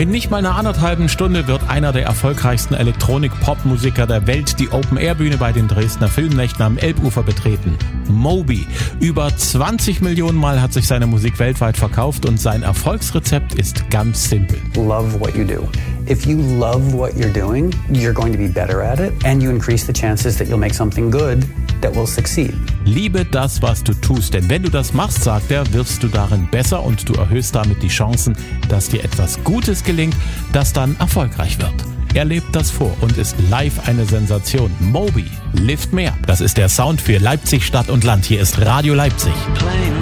In nicht mal einer anderthalben Stunde wird einer der erfolgreichsten Elektronik-Pop-Musiker der Welt die Open-Air-Bühne bei den Dresdner Filmnächten am Elbufer betreten. Moby. Über 20 Millionen Mal hat sich seine Musik weltweit verkauft und sein Erfolgsrezept ist ganz simpel. Love what you do. If you love what you're doing, you're going to be better at it and you increase the chances that you'll make something good that will succeed. Liebe das, was du tust, denn wenn du das machst, sagt er, wirst du darin besser und du erhöhst damit die Chancen, dass dir etwas Gutes gelingt, das dann erfolgreich wird. Er lebt das vor und ist live eine Sensation. Moby, Lift mehr. Das ist der Sound für Leipzig Stadt und Land. Hier ist Radio Leipzig.